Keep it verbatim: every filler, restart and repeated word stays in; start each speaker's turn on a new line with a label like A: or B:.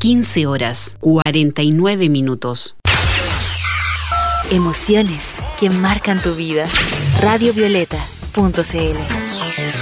A: quince horas, cuarenta y nueve minutos.
B: Emociones que marcan tu vida. radio violeta punto c l